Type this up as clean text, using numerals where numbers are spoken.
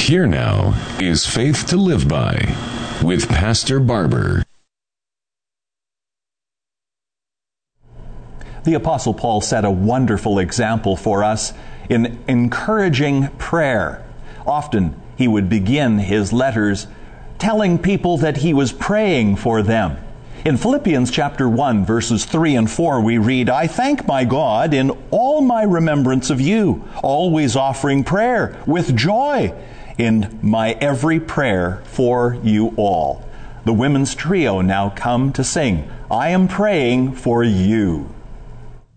Here now is Faith to Live By with Pastor Barber. The Apostle Paul set a wonderful example for us in encouraging prayer. Often he would begin his letters telling people that he was praying for them. In Philippians chapter 1, verses 3 and 4, we read, "I thank my God in all my remembrance of you, always offering prayer with joy in my every prayer for you all." The women's trio now come to sing, "I am praying for you."